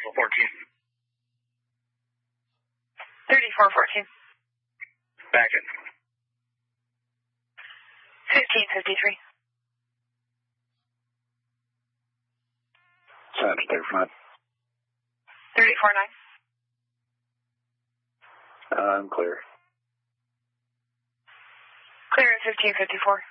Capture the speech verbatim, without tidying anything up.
Alpha fourteen. thirty-four fourteen. Back it. fifteen fifty-three. Center thirty-five. thirty-four nine. Uh, I'm clear. Clear at fifteen fifty-four.